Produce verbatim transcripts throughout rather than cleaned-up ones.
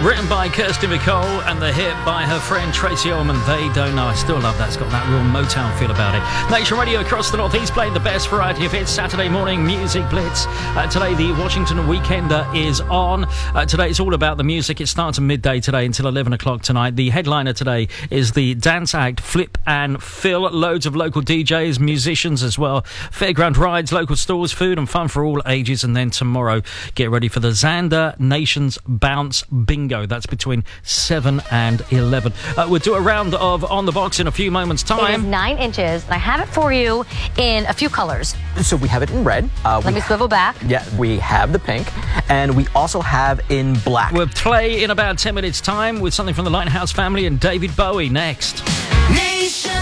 Written by Kirsty MacColl and the hit by her friend Tracy Ullman, They Don't Know. I still love that. It's got that real Motown feel about it. Nation Radio across the Northeast playing the best variety of hits. Saturday morning music blitz. Uh, today the Washington Weekender is on. Uh, today it's all about the music. It starts at midday today until eleven o'clock tonight. The headliner today is the dance act Flip and Phil. Loads of local D Js, musicians as well. Fairground rides, local stores, food and fun for all ages. And then tomorrow, get ready for the Xander Nations Bounce Bingo. That's between seven and eleven. Uh, we'll do a round of On the Box in a few moments' time. It is nine inches, and I have it for you in a few colors. So we have it in red. Uh, Let me swivel back. Yeah, we have the pink, and we also have in black. We'll play in about ten minutes' time with something from the Lighthouse Family and David Bowie next. Nation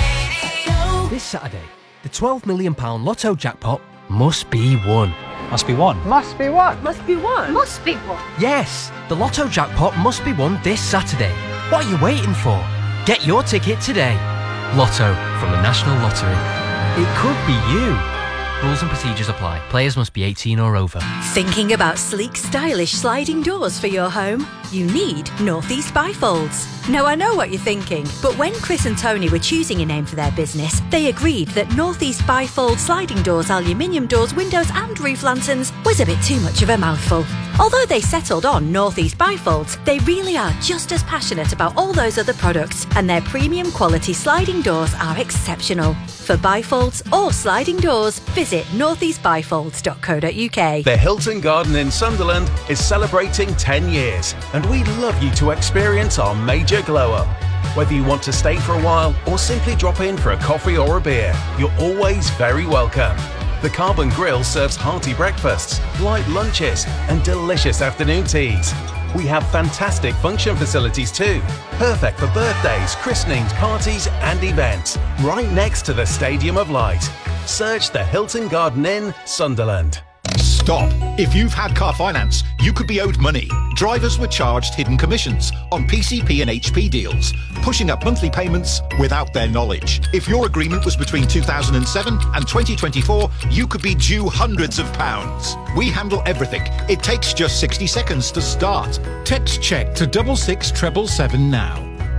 Radio. This Saturday, the twelve million pounds Lotto jackpot must be won. Must be won. Must be what? Must be one. Must be one. Yes, the Lotto jackpot must be won this Saturday. What are you waiting for? Get your ticket today. Lotto from the National Lottery. It could be you. Rules and procedures apply. Players must be eighteen or over. Thinking about sleek, stylish sliding doors for your home? You need Northeast Bifolds. Now, I know what you're thinking, but when Chris and Tony were choosing a name for their business, they agreed that Northeast Bifold sliding doors, aluminium doors, windows and roof lanterns was a bit too much of a mouthful. Although they settled on Northeast Bifolds, they really are just as passionate about all those other products, and their premium quality sliding doors are exceptional. For bifolds or sliding doors, visit northeast bifolds dot co dot uk. The Hilton Garden in Sunderland is celebrating ten years, and we'd love you to experience our major glow-up. Whether you want to stay for a while or simply drop in for a coffee or a beer, you're always very welcome. The Carbon Grill serves hearty breakfasts, light lunches and delicious afternoon teas. We have fantastic function facilities too, perfect for birthdays, christenings, parties and events, right next to the Stadium of Light. Search the Hilton Garden Inn, Sunderland. Stop. If you've had car finance, you could be owed money. Drivers were charged hidden commissions on P C P and H P deals, pushing up monthly payments without their knowledge. If your agreement was between two thousand seven and twenty twenty-four, you could be due hundreds of pounds. We handle everything. It takes just sixty seconds to start. Text check to double six treble seven now.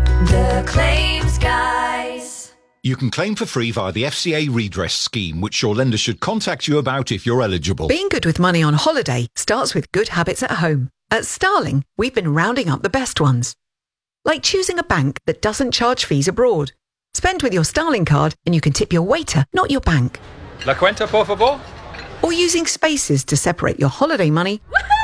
The Claims Guys. You can claim for free via the F C A redress scheme, which your lender should contact you about if you're eligible. Being good with money on holiday starts with good habits at home. At Starling, we've been rounding up the best ones. Like choosing a bank that doesn't charge fees abroad. Spend with your Starling card and you can tip your waiter, not your bank. La cuenta, por favor. Or using spaces to separate your holiday money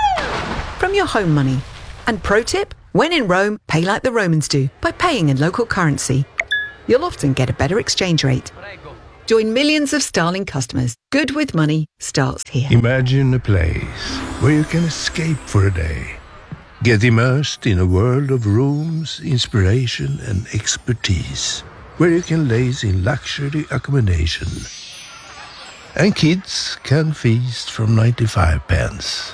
from your home money. And pro tip, when in Rome, pay like the Romans do by paying in local currency. You'll often get a better exchange rate. Join millions of Starling customers. Good with money starts here. Imagine a place where you can escape for a day. Get immersed in a world of rooms, inspiration and expertise. Where you can laze in luxury accommodation. And kids can feast from ninety-five pence.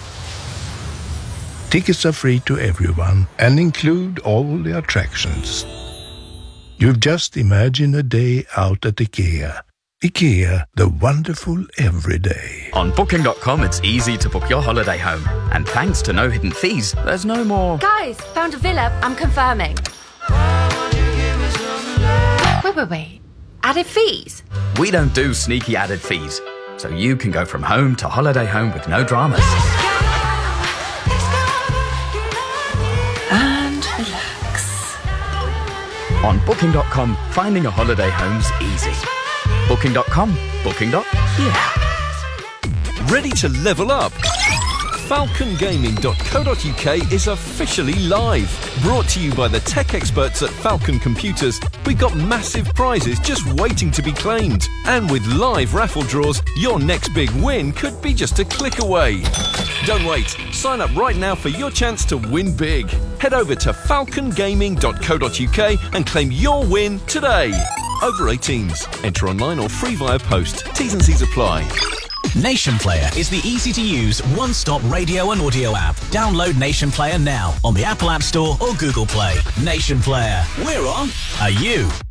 Tickets are free to everyone and include all the attractions. You've just imagined a day out at IKEA. IKEA, the wonderful everyday. On booking dot com, it's easy to book your holiday home. And thanks to no hidden fees, there's no more... Guys, found a villa. I'm confirming. Wait, wait, wait. Added fees? We don't do sneaky added fees. So you can go from home to holiday home with no dramas. And relax. On booking dot com, finding a holiday home's easy. booking dot com, booking. Yeah. Ready to level up? falcon gaming dot co dot uk is officially live. Brought to you by the tech experts at Falcon Computers, we've got massive prizes just waiting to be claimed. And with live raffle draws, your next big win could be just a click away. Don't wait. Sign up right now for your chance to win big. Head over to falcon gaming dot co dot uk and claim your win today. Over eighteens. Enter online or free via post. T's and C's apply. Nation Player is the easy-to-use, one-stop radio and audio app. Download Nation Player now on the Apple App Store or Google Play. Nation Player. We're on. Are you?